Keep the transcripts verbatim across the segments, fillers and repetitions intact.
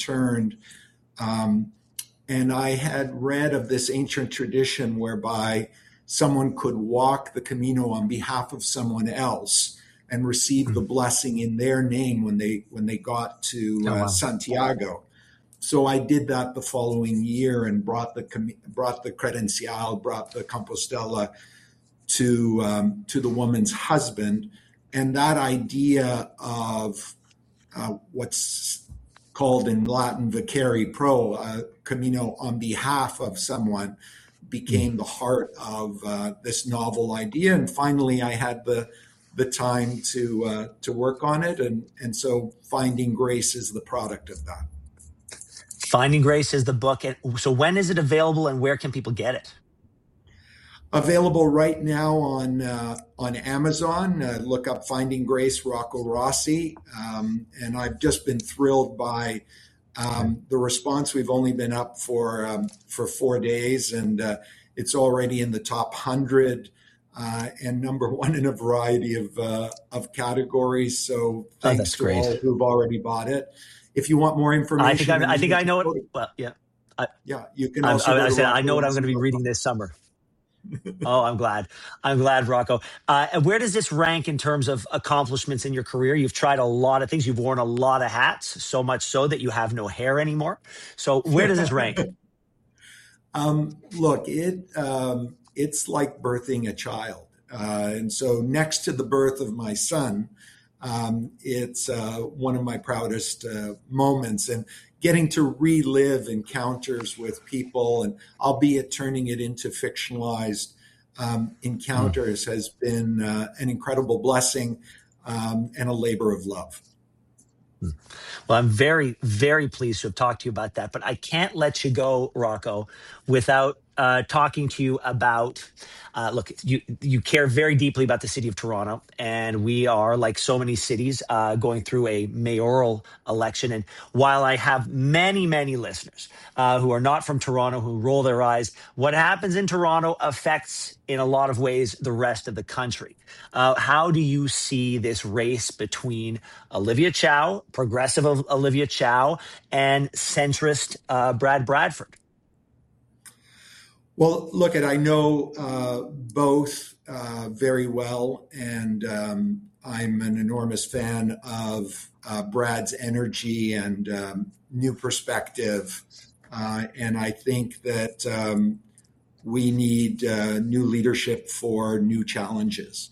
returned. Um, and I had read of this ancient tradition whereby someone could walk the Camino on behalf of someone else and receive the blessing in their name when they when they got to uh, Oh, wow. Santiago. So I did that the following year and brought the brought the credencial, brought the Compostela to um, to the woman's husband, and that idea of uh, what's called in Latin vicari pro, uh, Camino on behalf of someone, became the heart of uh, this novel idea. And finally, I had the the time to uh, to work on it, and and so Finding Grace is the product of that. Finding Grace is the book. And so when is it available and where can people get it? Available right now on uh, on Amazon. Uh, look up Finding Grace, Rocco Rossi. Um, and I've just been thrilled by um, the response. We've only been up for um, for four days, and uh, it's already in the top one hundred uh, and number one in a variety of uh, of categories. So thanks oh, to great. all who've already bought it. If you want more information, I think I, I think I know it. Well, yeah, I, yeah, you can. I, Also I, I said Rocco I know what I'm going to be reading this summer. Oh, I'm glad. I'm glad, Rocco. Uh, and where does this rank in terms of accomplishments in your career? You've tried a lot of things. You've worn a lot of hats, so much so that you have no hair anymore. So where does this rank? um, look, it um, it's like birthing a child, uh, and so next to the birth of my son. Um, it's uh, one of my proudest uh, moments, and getting to relive encounters with people, and albeit turning it into fictionalized um, encounters, mm. has been uh, an incredible blessing um, and a labor of love. Well, I'm very, very pleased to have talked to you about that, but I can't let you go, Rocco, without uh, talking to you about, uh, look, you you care very deeply about the city of Toronto, and we are, like so many cities, uh, going through a mayoral election. And while I have many, many listeners uh, who are not from Toronto who roll their eyes, what happens in Toronto affects, in a lot of ways, the rest of the country. Uh, how do you see this race between Olivia Chow, progressive Olivia Chow, and centrist uh, Brad Bradford? Well, look, at I know uh, both uh, very well, and um, I'm an enormous fan of uh, Brad's energy and um, new perspective. Uh, and I think that um, we need uh, new leadership for new challenges.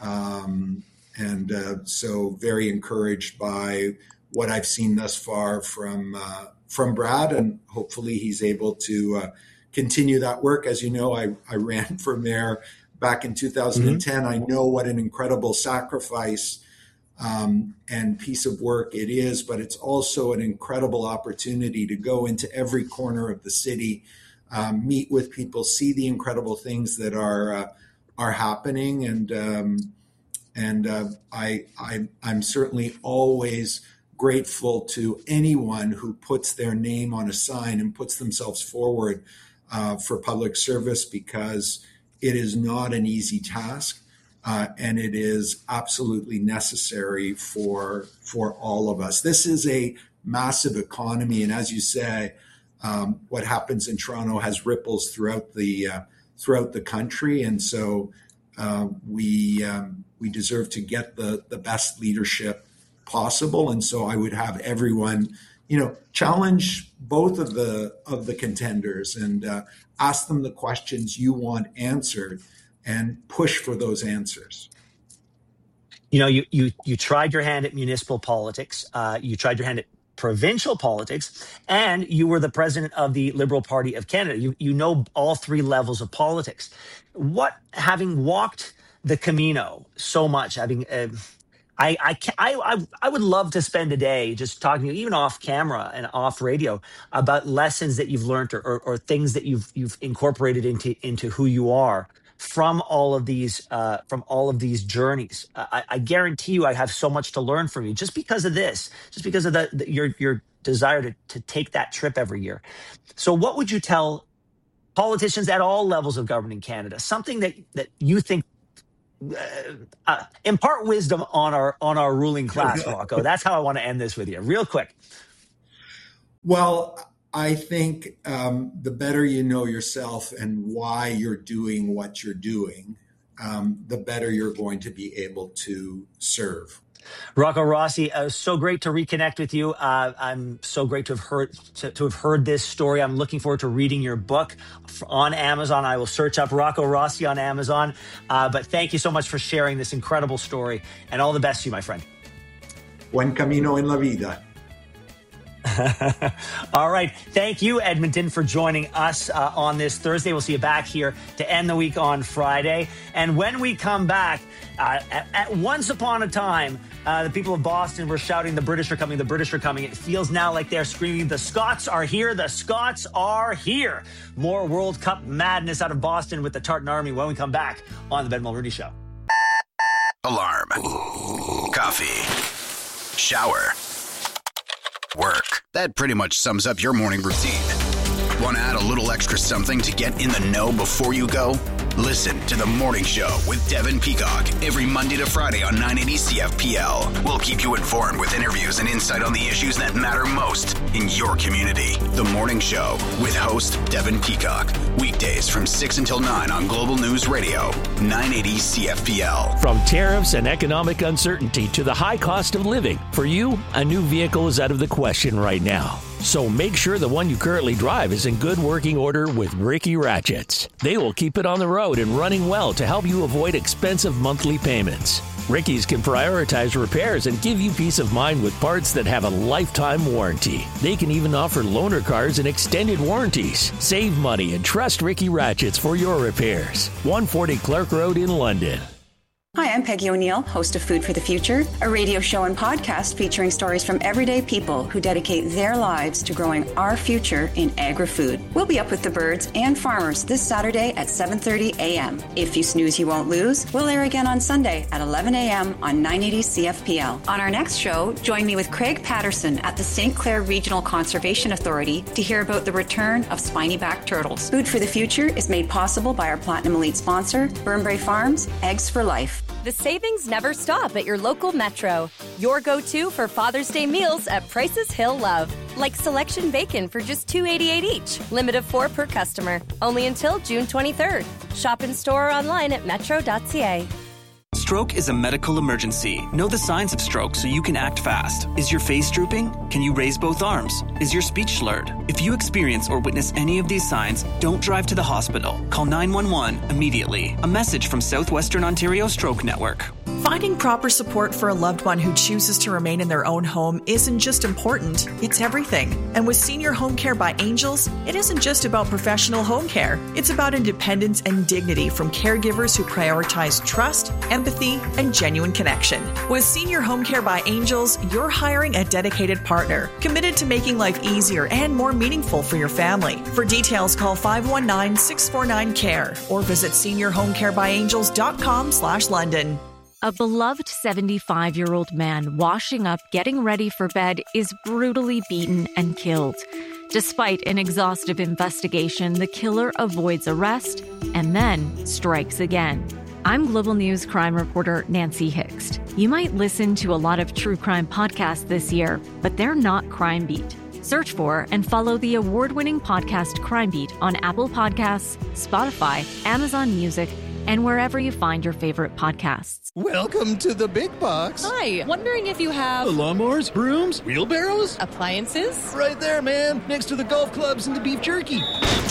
Um, and uh, so very encouraged by what I've seen thus far from uh, from Brad, and hopefully he's able to uh, continue that work. As you know, I, I ran for mayor back in two thousand ten. Mm-hmm. I know what an incredible sacrifice um, and piece of work it is, but it's also an incredible opportunity to go into every corner of the city, um, meet with people, see the incredible things that are uh, are happening, and um, and uh, I, I I'm certainly always grateful to anyone who puts their name on a sign and puts themselves forward uh, for public service, because it is not an easy task, uh, and it is absolutely necessary for for all of us. This is a massive economy, and as you say, um, what happens in Toronto has ripples throughout the uh, throughout the country, and so uh, we um, we deserve to get the the best leadership possible. And so I would have everyone, you know, challenge both of the of the contenders and uh, ask them the questions you want answered and push for those answers. You know, you you you tried your hand at municipal politics. Uh, you tried your hand at provincial politics, and you were the president of the Liberal Party of Canada. You you know all three levels of politics. What, having walked the Camino so much, having uh, I I, can, I I I would love to spend a day just talking to you, even off camera and off radio, about lessons that you've learned, or, or, or things that you've you've incorporated into into who you are from all of these uh, from all of these journeys. I, I guarantee you, I have so much to learn from you just because of this, just because of the, the your your desire to to take that trip every year. So, what would you tell politicians at all levels of government in Canada? Something that that you think. Uh, uh, impart wisdom on our on our ruling class, Rocco. That's how I want to end this with you, real quick. Well, I think um, the better you know yourself and why you're doing what you're doing, um, the better you're going to be able to serve. Rocco Rossi, uh, so great to reconnect with you. Uh, I'm so great to have heard to, to have heard this story. I'm looking forward to reading your book on Amazon. I will search up Rocco Rossi on Amazon. Uh, but thank you so much for sharing this incredible story, and all the best to you, my friend. Buen camino en la vida. All right. Thank you, Edmonton, for joining us uh, on this Thursday. We'll see you back here to end the week on Friday. And when we come back, uh, at, at once upon a time, uh, the people of Boston were shouting, the British are coming, the British are coming. It feels now like they're screaming, the Scots are here, the Scots are here. More World Cup madness out of Boston with the Tartan Army when we come back on the Ben Mulroney Show. Alarm. Coffee. Shower. Work. That pretty much sums up your morning routine. Want to add a little extra something to get in the know before you go? Listen to The Morning Show with Devin Peacock every Monday to Friday on nine eighty C F P L. We'll keep you informed with interviews and insight on the issues that matter most in your community. The Morning Show with host Devin Peacock. Weekdays from six until nine on Global News Radio, nine eighty C F P L. From tariffs and economic uncertainty to the high cost of living, for you, a new vehicle is out of the question right now. So make sure the one you currently drive is in good working order with Ricky Ratchets. They will keep it on the road and running well to help you avoid expensive monthly payments. Ricky's can prioritize repairs and give you peace of mind with parts that have a lifetime warranty. They can even offer loaner cars and extended warranties. Save money and trust Ricky Ratchets for your repairs. one forty Clark Road in London. Hi, I'm Peggy O'Neill, host of Food for the Future, a radio show and podcast featuring stories from everyday people who dedicate their lives to growing our future in agri-food. We'll be up with the birds and farmers this Saturday at seven thirty a.m. If you snooze, you won't lose. We'll air again on Sunday at eleven a.m. on nine eighty C F P L. On our next show, join me with Craig Patterson at the Saint Clair Regional Conservation Authority to hear about the return of spiny-backed turtles. Food for the Future is made possible by our Platinum Elite sponsor, Burnbrae Farms, Eggs for Life. The savings never stop at your local Metro. Your go-to for Father's Day meals at prices he'll love. Like selection bacon for just two dollars and eighty-eight cents each. Limit of four per customer. Only until June twenty-third. Shop in store or online at metro dot c a. Stroke is a medical emergency. Know the signs of stroke so you can act fast. Is your face drooping? Can you raise both arms? Is your speech slurred? If you experience or witness any of these signs, don't drive to the hospital. Call nine one one immediately. A message from Southwestern Ontario Stroke Network. Finding proper support for a loved one who chooses to remain in their own home isn't just important, it's everything. And with Senior Home Care by Angels, it isn't just about professional home care. It's about independence and dignity from caregivers who prioritize trust, empathy, and genuine connection. With Senior Home Care by Angels, you're hiring a dedicated partner, committed to making life easier and more meaningful for your family. For details, call five one nine, six four nine, C A R E or visit senior home care by angels dot com slash London. A beloved seventy-five-year-old man washing up, getting ready for bed, is brutally beaten and killed. Despite an exhaustive investigation, the killer avoids arrest and then strikes again. I'm Global News crime reporter Nancy Hixt. You might listen to a lot of true crime podcasts this year, but they're not Crime Beat. Search for and follow the award-winning podcast Crime Beat on Apple Podcasts, Spotify, Amazon Music, and wherever you find your favorite podcasts. Welcome to the big box. Hi, wondering if you have... The lawnmowers, brooms, wheelbarrows? Appliances? Right there, man, next to the golf clubs and the beef jerky.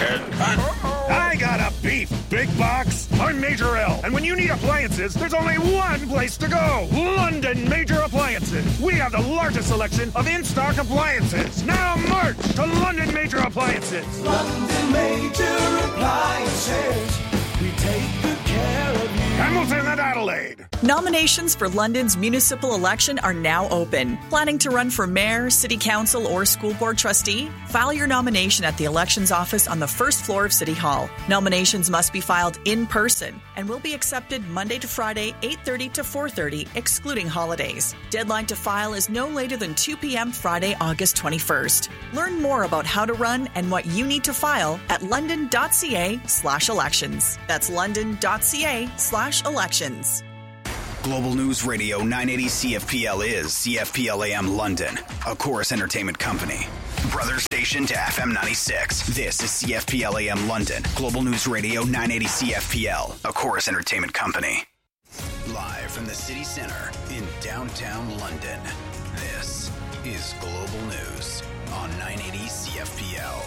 I got a beef big box. I'm Major L, and when you need appliances, there's only one place to go. London Major Appliances. We have the largest selection of in-stock appliances. Now march to London Major Appliances. London Major Appliances. We take good care of you. Hamilton and Adelaide. Nominations for London's municipal election are now open. Planning to run for mayor, city council, or school board trustee? File your nomination at the elections office on the first floor of City Hall. Nominations must be filed in person and will be accepted Monday to Friday, eight thirty to four thirty, excluding holidays. Deadline to file is no later than two p.m. Friday, August twenty-first. Learn more about how to run and what you need to file at london.ca slash elections. That's london.ca slash elections. Global News Radio nine eighty C F P L is C F P L A M London, a Chorus Entertainment company. Brother station to F M ninety-six. This is C F P L A M London. Global News Radio nine eighty C F P L. A Chorus Entertainment Company. Live from the city center in downtown London. This is Global News on nine eighty C F P L.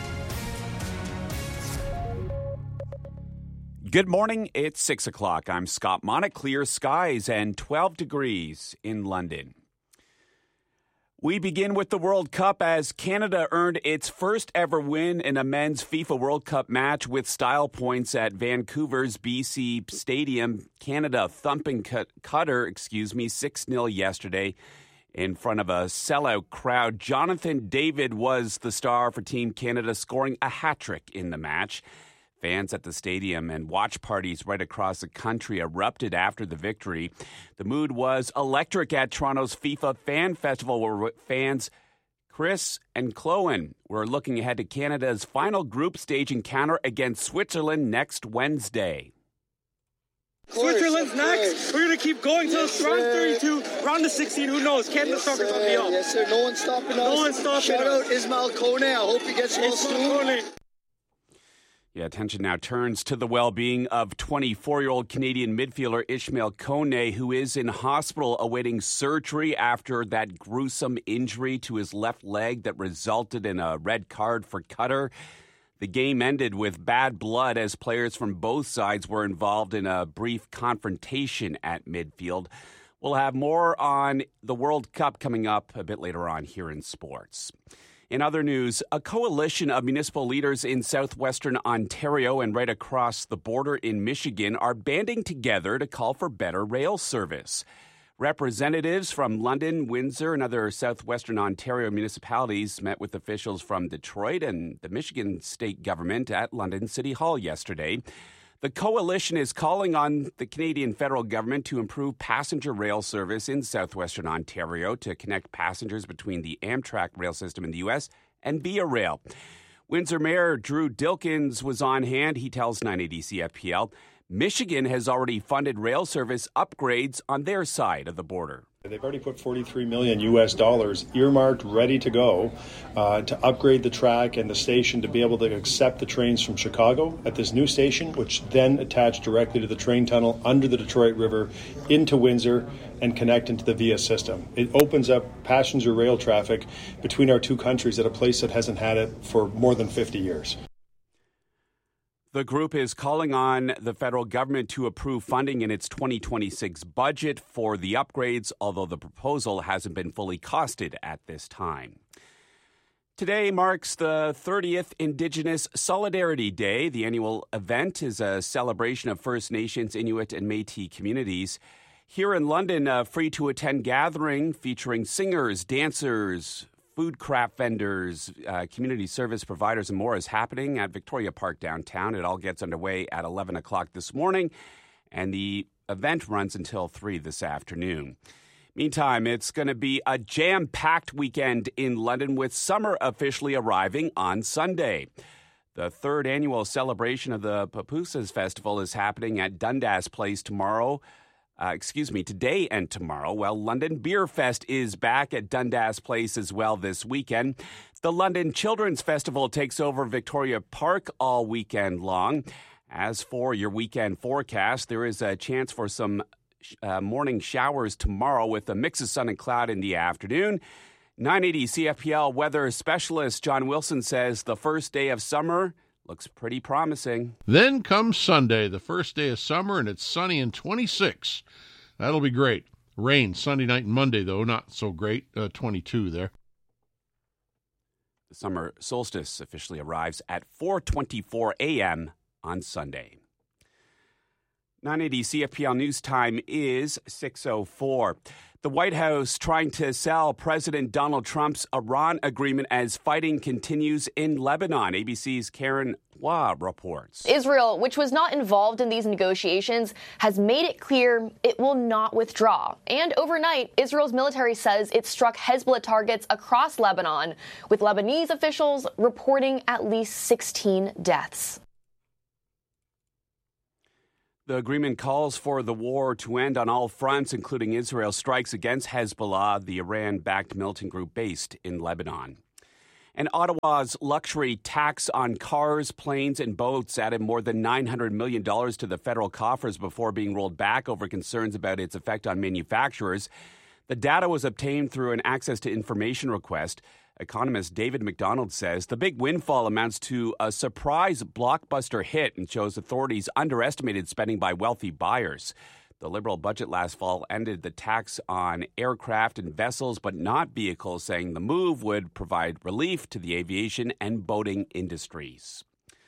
Good morning. It's six o'clock. I'm Scott Monick. Clear skies and twelve degrees in London. We begin with the World Cup as Canada earned its first ever win in a men's FIFA World Cup match with style points at Vancouver's B C Stadium. Canada thumping Qatar, excuse me, six nil yesterday in front of a sellout crowd. Jonathan David was the star for Team Canada, scoring a hat-trick in the match. Fans at the stadium and watch parties right across the country erupted after the victory. The mood was electric at Toronto's FIFA Fan Festival, where fans Chris and Chloe were looking ahead to Canada's final group stage encounter against Switzerland next Wednesday. Switzerland's next. We're going to keep going till yes, round thirty-two, round of sixteen. Who knows? Canada yes, soccer's going to be up. Yes, sir. No one's stopping us. No one's stopping Shout us. out Ismail Kone. I hope he gets well soon. Yeah, attention now turns to the well-being of twenty-four-year-old Canadian midfielder Ishmael Kone, who is in hospital awaiting surgery after that gruesome injury to his left leg that resulted in a red card for Qatar. The game ended with bad blood as players from both sides were involved in a brief confrontation at midfield. We'll have more on the World Cup coming up a bit later on here in sports. In other news, a coalition of municipal leaders in southwestern Ontario and right across the border in Michigan are banding together to call for better rail service. Representatives from London, Windsor, and other southwestern Ontario municipalities met with officials from Detroit and the Michigan state government at London City Hall yesterday. The coalition is calling on the Canadian federal government to improve passenger rail service in southwestern Ontario to connect passengers between the Amtrak rail system in the U S and Via Rail. Windsor Mayor Drew Dilkins was on hand. He tells nine eighty C F P L Michigan has already funded rail service upgrades on their side of the border. They've already put forty-three million U S dollars earmarked, ready to go, uh, to upgrade the track and the station to be able to accept the trains from Chicago at this new station, which then attach directly to the train tunnel under the Detroit River into Windsor and connect into the Via system. It opens up passenger rail traffic between our two countries at a place that hasn't had it for more than fifty years. The group is calling on the federal government to approve funding in its twenty twenty-six budget for the upgrades, although the proposal hasn't been fully costed at this time. Today marks the thirtieth Indigenous Solidarity Day. The annual event is a celebration of First Nations, Inuit, and Métis communities. Here in London, a free-to-attend gathering featuring singers, dancers, food craft vendors, uh, community service providers, and more is happening at Victoria Park downtown. It all gets underway at eleven o'clock this morning, and the event runs until three this afternoon. Meantime, it's going to be a jam-packed weekend in London with summer officially arriving on Sunday. The third annual celebration of the Papooses Festival is happening at Dundas Place tomorrow. Uh, excuse me, today and tomorrow. Well, London Beer Fest is back at Dundas Place as well this weekend. The London Children's Festival takes over Victoria Park all weekend long. As for your weekend forecast, there is a chance for some uh, morning showers tomorrow with a mix of sun and cloud in the afternoon. nine eighty C F P L weather specialist John Wilson says the first day of summer looks pretty promising. Then comes Sunday, the first day of summer, and it's sunny and twenty-six. That'll be great. Rain Sunday night and Monday, though, not so great. Uh, twenty-two there. The summer solstice officially arrives at four twenty-four a.m. on Sunday. nine eighty C F P L News Time is six oh four. The White House trying to sell President Donald Trump's Iran agreement as fighting continues in Lebanon. A B C's Karen Hua reports. Israel, which was not involved in these negotiations, has made it clear it will not withdraw. And overnight, Israel's military says it struck Hezbollah targets across Lebanon, with Lebanese officials reporting at least sixteen deaths. The agreement calls for the war to end on all fronts, including Israel's strikes against Hezbollah, the Iran-backed militant group based in Lebanon. And Ottawa's luxury tax on cars, planes, and boats added more than nine hundred million dollars to the federal coffers before being rolled back over concerns about its effect on manufacturers. The data was obtained through an access to information request. Economist David McDonald says the big windfall amounts to a surprise blockbuster hit and shows authorities underestimated spending by wealthy buyers. The Liberal budget last fall ended the tax on aircraft and vessels, but not vehicles, saying the move would provide relief to the aviation and boating industries.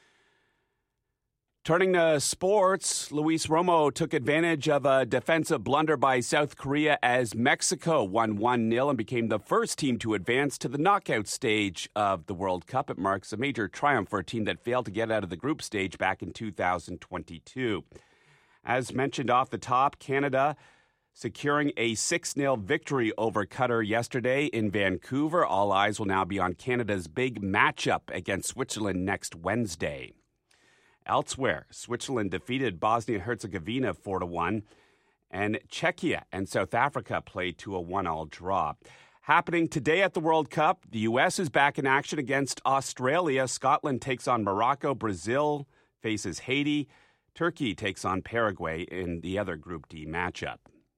Turning to sports, Luis Romo took advantage of a defensive blunder by South Korea as Mexico won one nil and became the first team to advance to the knockout stage of the World Cup. It marks a major triumph for a team that failed to get out of the group stage back in two thousand twenty-two. As mentioned off the top, Canada securing a six nil victory over Qatar yesterday in Vancouver. All eyes will now be on Canada's big matchup against Switzerland next Wednesday. Elsewhere, Switzerland defeated Bosnia-Herzegovina four to one, and Czechia and South Africa played to a one all draw. Happening today at the World Cup, the U S is back in action against Australia. Scotland takes on Morocco. Brazil faces Haiti. Turkey takes on Paraguay in the other Group D matchup.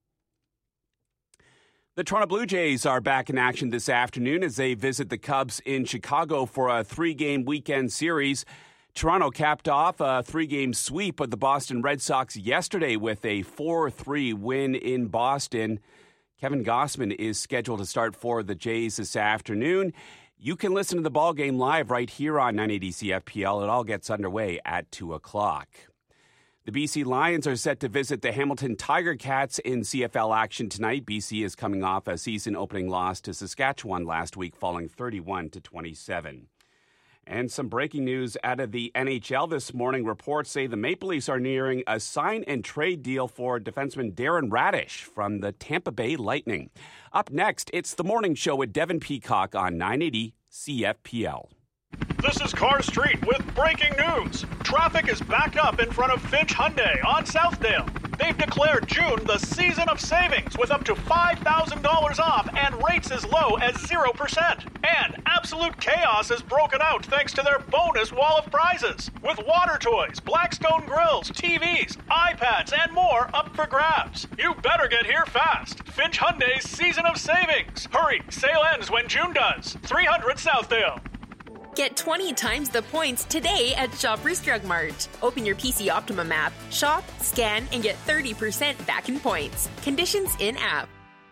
The Toronto Blue Jays are back in action this afternoon as they visit the Cubs in Chicago for a three-game weekend series. Toronto capped off a three-game sweep of the Boston Red Sox yesterday with a four three win in Boston. Kevin Gausman is scheduled to start for the Jays this afternoon. You can listen to the ballgame live right here on nine eighty C F P L. It all gets underway at two o'clock. The B C Lions are set to visit the Hamilton Tiger Cats in C F L action tonight. B C is coming off a season-opening loss to Saskatchewan last week, falling thirty-one to twenty-seven. And some breaking news out of the N H L this morning. Reports say the Maple Leafs are nearing a sign-and-trade deal for defenseman Darren Radish from the Tampa Bay Lightning. Up next, it's The Morning Show with Devin Peacock on nine eighty C F P L. This is Car Street with breaking news. Traffic is backed up in front of Finch Hyundai on Southdale. They've declared June the season of savings with up to five thousand dollars off and rates as low as zero percent. And absolute chaos has broken out thanks to their bonus wall of prizes. With water toys, Blackstone grills, T Vs, iPads, and more up for grabs. You better get here fast. Finch Hyundai's season of savings. Hurry, sale ends when June does. three hundred Southdale. Get twenty times the points today at Shoppers Drug Mart. Open your P C Optimum app, shop, scan, and get thirty percent back in points. Conditions in-app.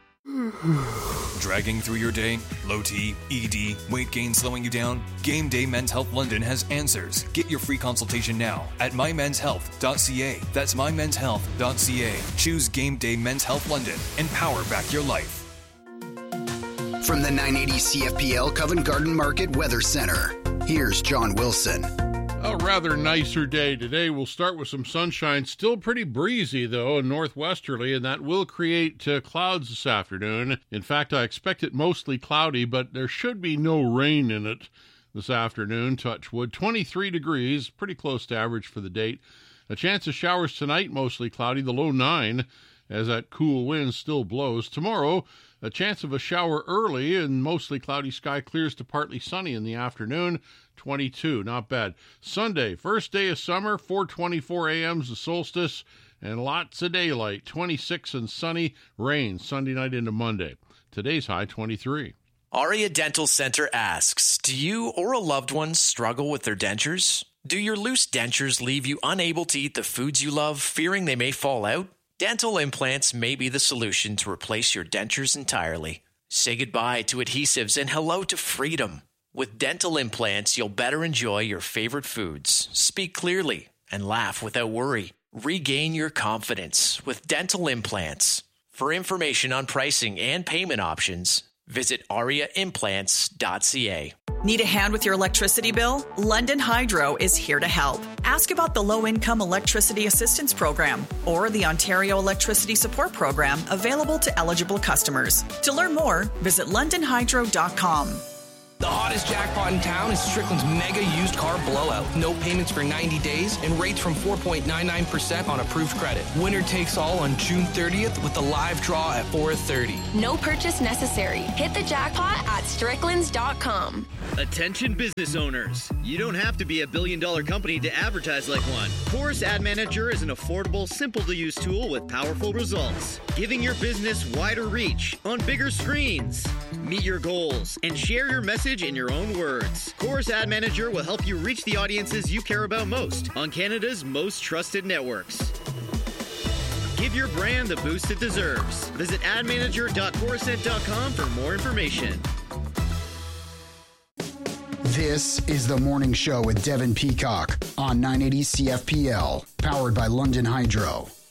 Dragging through your day? Low T, E D, weight gain slowing you down? Game Day Men's Health London has answers. Get your free consultation now at my men's health dot c a. That's my men's health dot c a. Choose Game Day Men's Health London and power back your life. From the nine eighty C F P L Covent Garden Market Weather Center, here's John Wilson. A rather nicer day today. We'll start with some sunshine. Still pretty breezy, though, and northwesterly, and that will create uh, clouds this afternoon. In fact, I expect it mostly cloudy, but there should be no rain in it this afternoon. Touch wood. twenty-three degrees, pretty close to average for the date. A chance of showers tonight, mostly cloudy, the low nine, as that cool wind still blows. Tomorrow, a chance of a shower early and mostly cloudy sky clears to partly sunny in the afternoon, twenty-two, not bad. Sunday, first day of summer, four twenty-four a m is the solstice, and lots of daylight, twenty-six and sunny, rain Sunday night into Monday. Today's high, twenty-three. Aria Dental Center asks, do you or a loved one struggle with their dentures? Do your loose dentures leave you unable to eat the foods you love, fearing they may fall out? Dental implants may be the solution to replace your dentures entirely. Say goodbye to adhesives and hello to freedom. With dental implants, you'll better enjoy your favorite foods, speak clearly, and laugh without worry. Regain your confidence with dental implants. For information on pricing and payment options, visit aria implants dot c a. Need a hand with your electricity bill? London Hydro is here to help. Ask about the Low-Income Electricity Assistance Program or the Ontario Electricity Support Program available to eligible customers. To learn more, visit london hydro dot com. The hottest jackpot in town is Strickland's Mega Used Car Blowout. No payments for ninety days and rates from four point nine nine percent on approved credit. Winner takes all on June thirtieth with a live draw at four thirty. No purchase necessary. Hit the jackpot at stricklands dot com. Attention business owners. You don't have to be a billion dollar company to advertise like one. Chorus Ad Manager is an affordable, simple to use tool with powerful results, giving your business wider reach on bigger screens. Meet your goals and share your message in your own words. Chorus Ad Manager will help you reach the audiences you care about most on Canada's most trusted networks. Give your brand the boost it deserves. Visit ad manager dot coruscant dot com for more information. This is The Morning Show with Devin Peacock on nine eighty C F P L, powered by London Hydro.